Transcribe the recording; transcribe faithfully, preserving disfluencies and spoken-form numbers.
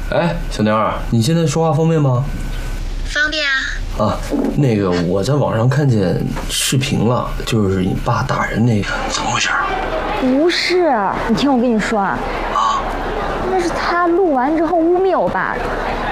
哎，小妞儿，你现在说话方便吗？ 方便啊。 啊，那个我在网上看见视频了，就是你爸打人那个，怎么回事？ 不是，你听我跟你说啊， 啊， 那是他录完之后污蔑我爸的。